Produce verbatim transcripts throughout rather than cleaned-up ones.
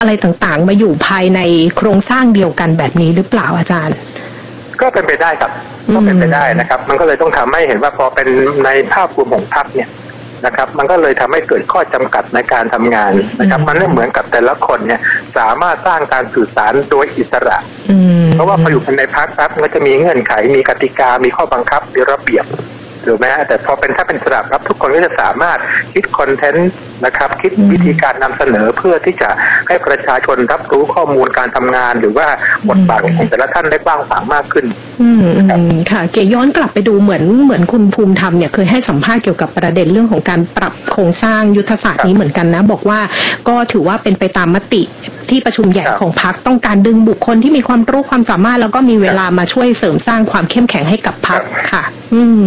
อะไรต่างๆมาอยู่ภายในโครงสร้างเดียวกันแบบนี้หรือเปล่าอาจารย์ก็เป็นไปได้ครับก็เป็นไปได้นะครับมันก็เลยต้องทำให้เห็นว่าพอเป็นในภาพรวมของพรรคเนี่ยนะครับมันก็เลยทำให้เกิดข้อจำกัดในการทำงานนะครับมันไม่เหมือนกับแต่ละคนเนี่ยสามารถสร้างการสื่อสารโดยอิสระเพราะว่าพออยู่ในพรรคปั๊บมันจะมีเงื่อนไขมีกติกามีข้อบังคับมีระเบียบถูกไหมแต่พอเป็นถ้าเป็นสระครับทุกคนก็จะสามารถคิดคอนเทนต์นะครับคิดวิธีการนำเสนอเพื่อที่จะให้ประชาชนรับรู้ข้อมูลการทำงานหรือว่าบทบาทของแต่ละท่านได้กว้างขวางมากขึ้นอืมค่ะเก๋ย้อนกลับไปดูเหมือนเหมือนคุณภูมิธรรมเนี่ยเคยให้สัมภาษณ์เกี่ยวกับประเด็นเรื่องของการปรับโครงสร้างยุทธศาสตร์นี้เหมือนกันนะบอกว่าก็ถือว่าเป็นไปตามมติที่ประชุมใหญ่ของพรรคต้องการดึงบุคคลที่มีความรู้ความสามารถแล้วก็มีเวลามาช่วยเสริมสร้างความเข้มแข็งให้กับพรรคค่ะอืม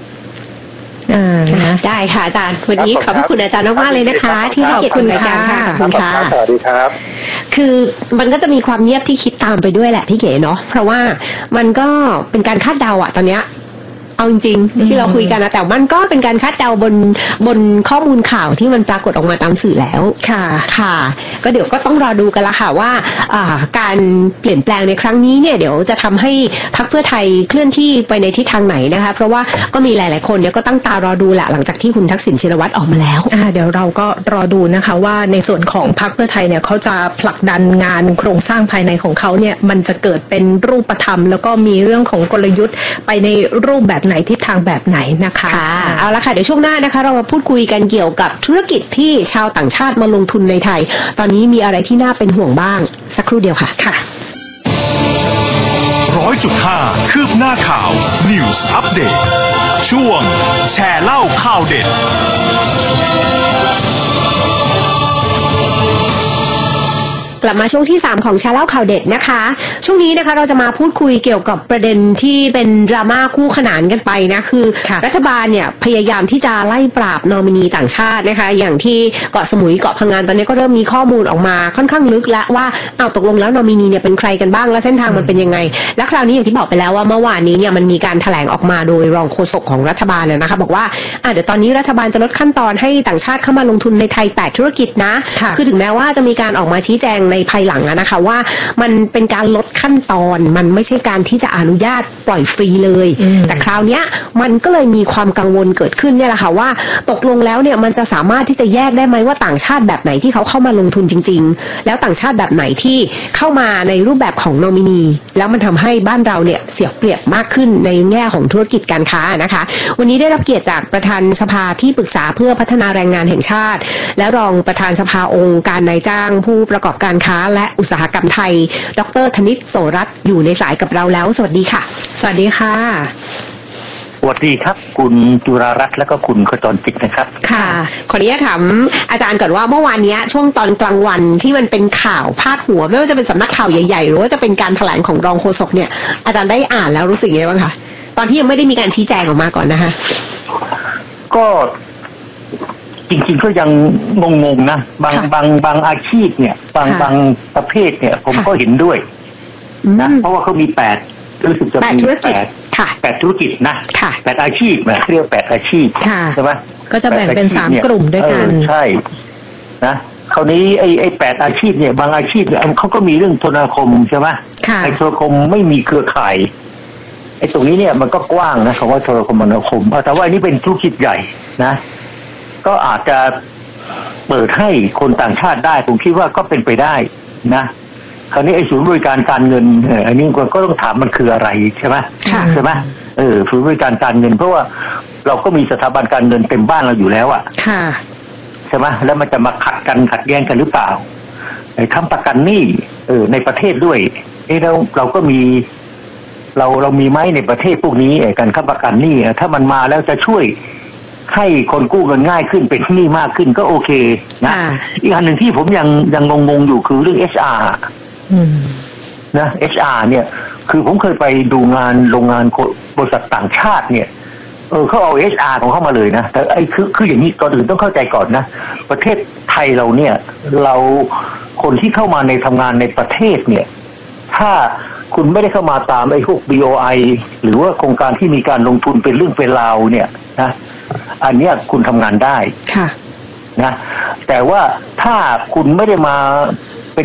ได้ค่ะอาจารย์วันนี้ขอบคุณอาจารย์มากๆเลยนะคะที่ให้เกียรติรายการค่ะขอบคุณค่ะสวัสดีครับคือมันก็จะมีความเงียบที่คิดตามไปด้วยแหละพี่เก๋เนาะเพราะว่ามันก็เป็นการคาดเดาอะตอนเนี้ยเอาจริงๆที่เราคุยกันนะแต่มันก็เป็นการคาดเดาบนบนข้อมูลข่าวที่มันปรากฏออกมาตามสื่อแล้วค่ะค่ะก็เดี๋ยวก็ต้องรอดูกันละค่ะว่าการเปลี่ยนแปลงในครั้งนี้เนี่ยเดี๋ยวจะทำให้พรรคเพื่อไทยเคลื่อนที่ไปในทิศทางไหนนะคะเพราะว่าก็มีหลายๆคนเนี่ยก็ตั้งตารอดูแหละหลังจากที่คุณทักษิณชินวัตรออกมาแล้วอ่าเดี๋ยวเราก็รอดูนะคะว่าในส่วนของพรรคเพื่อไทยเนี่ยเขาจะผลักดันงานโครงสร้างภายในของเขาเนี่ยมันจะเกิดเป็นรูปธรรมแล้วก็มีเรื่องของกลยุทธ์ไปในรูปแบบไหนทิศทางแบบไหนนะคะค่ะเอาละค่ะเดี๋ยวช่วงหน้านะคะเรามาพูดคุยกันเกี่ยวกับธุรกิจที่ชาวต่างชาติมาลงทุนในไทยตอนนี้มีอะไรที่น่าเป็นห่วงบ้างสักครู่เดียวค่ะค่ะร้อยจุดห้าคืบหน้าข่าว News Update ช่วงแชร์เล่าข่าวเด็ดกลับมาช่วงที่สามของแชร์เล่าข่าวเด็ดนะคะช่วงนี้นะคะเราจะมาพูดคุยเกี่ยวกับประเด็นที่เป็นดราม่าคู่ขนานกันไปนะคือรัฐบาลเนี่ยพยายามที่จะไล่ปราบนอมินีต่างชาตินะคะอย่างที่เกาะสมุยเกาะพังงานตอนนี้ก็เริ่มมีข้อมูลออกมาค่อนข้างลึกแล้วว่าเอาตกลงแล้วนอมินีเนี่ยเป็นใครกันบ้างและเส้นทางมันเป็นยังไงและคราวนี้อย่างที่บอกไปแล้วว่าเมื่อวานนี้เนี่ยมันมีการแถลงออกมาโดยรองโฆษกของรัฐบาลนะคะบอกว่าอ่ะเดี๋ยวตอนนี้รัฐบาลจะลดขั้นตอนให้ต่างชาติเข้ามาลงทุนในไทยแปดธุรกิจนะคือถึงแม้ว่าจะมีการออกมาชี้แจงในภายหลังนะคะว่ามันเป็นการลดขั้นตอนมันไม่ใช่การที่จะอนุญาตปล่อยฟรีเลยแต่คราวนี้มันก็เลยมีความกังวลเกิดขึ้นเนี่ยแหละค่ะว่าตกลงแล้วเนี่ยมันจะสามารถที่จะแยกได้ไหมว่าต่างชาติแบบไหนที่เขาเข้ามาลงทุนจริงๆแล้วต่างชาติแบบไหนที่เข้ามาในรูปแบบของนอมินีแล้วมันทำให้บ้านเราเนี่ยเสียเปรียบมากขึ้นในแง่ของธุรกิจการค้านะคะวันนี้ได้รับเกียรติจากประธานสภาที่ปรึกษาเพื่อพัฒนาแรงงานแห่งชาติและรองประธานสภาองค์การนายจ้างผู้ประกอบการค้าและอุตสาหกรรมไทยดร.ธนิตโสรัตน์อยู่ในสายกับเราแล้วสวัสดีค่ะสวัสดีค่ะสวัสดีครับคุณจุรารัตน์และก็คุณขจรจิตนะครับค่ะขออนุญาตถามอาจารย์ก่อนว่าเมื่อวานนี้ช่วงตอนกลางวันที่มันเป็นข่าวพาดหัวไม่ว่าจะเป็นสำนักข่าวใหญ่ๆหรือว่าจะเป็นการแถลงของรองโฆษกเนี่ยอาจารย์ได้อ่านแล้วรู้สึกยังไงบ้างคะตอนที่ยังไม่ได้มีการชี้แจงออกมาก่อนนะคะก็จริงๆก็ยังงงๆนะบางบางบางอาชีพเนี่ยบางบางประเภทเนี่ยผมก็เห็นด้วยนะเพราะว่าเขามีแปดรู้สึกจะมีแปดแปดธุรกิจนะแปดอาชีพนะเรียกแปดอาชีพใช่ไหมก็จะแบ่งเป็นสามกลุ่มด้วยกันใช่นะคราวนี้ไอ้ไอ้แปดอาชีพเนี่ยบางอาชีพเนี่ยเขาก็มีเรื่องโทรคมใช่ไหมไอ้โทรคมไม่มีเครือข่ายไอ้ตรงนี้เนี่ยมันก็กว้างนะคำว่าโทรคมนาคมแต่ว่าอันนี้เป็นธุรกิจใหญ่นะก็อาจจะเปิดให้คนต่างชาติได้ผมคิดว่าก็เป็นไปได้นะคราวนี้ไอ้ศูนย์บริการการเงินเอออันนี้ก็ต้องถามมันคืออะไรใช่ไหมใช่ไหมเออศูนย์บริการการเงินเพราะว่าเราก็มีสถาบันการเงินเต็มบ้านเราอยู่แล้วอ่ะใช่ไหมแล้วมันจะมาขัดกันขัดแย้งกันหรือเปล่าไอ้ค้ำประกันหนี้เออในประเทศด้วยเออเราเราก็มีเราเรามีไหมในประเทศพวกนี้ไอ้การค้ำประกันหนี้ถ้ามันมาแล้วจะช่วยให้คนกู้เงินง่ายขึ้นเป็นหนี้มากขึ้นก็โอเคนะอีกอันหนึ่งที่ผมยังยังงงๆอยู่คือเรื่อง เอช อาร์ นะ เอช อาร์ เนี่ยคือผมเคยไปดูงานโรงงานบริษัทต่างชาติเนี่ยเออเขาเอา เอช อาร์ ของเขามาเลยนะแต่ไอ้คือคืออย่างนี้ก่อนอื่นต้องเข้าใจก่อนนะประเทศไทยเราเนี่ยเราคนที่เข้ามาในทำงานในประเทศเนี่ยถ้าคุณไม่ได้เข้ามาตามไอ้พวก บี โอ ไอ หรือว่าโครงการที่มีการลงทุนเป็นเรื่องเป็นราวเนี่ยนะอันเนี้ยคุณทำงานได้นะแต่ว่าถ้าคุณไม่ได้มา